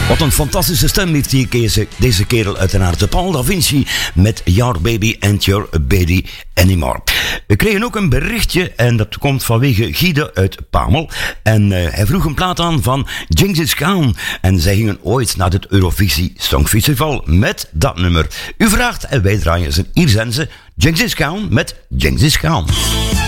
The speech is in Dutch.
Wat een fantastische stem heeft deze kerel uiteraard. Paul Da Vinci met Your Baby and Your Baby Anymore. We kregen ook een berichtje en dat komt vanwege Guide uit Pamel. En hij vroeg een plaat aan van Genghis Khan. En zij gingen ooit naar het Eurovisie Songfestival met dat nummer. U vraagt en wij draaien ze. Hier zijn ze. Genghis Khan met Genghis Khan.